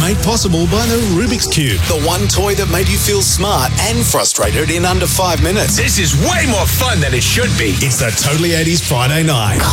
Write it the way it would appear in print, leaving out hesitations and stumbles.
made possible by the Rubik's Cube. The one toy that made you feel smart and frustrated in under 5 minutes. This is way more fun than it should be. It's the Totally 80s Friday night.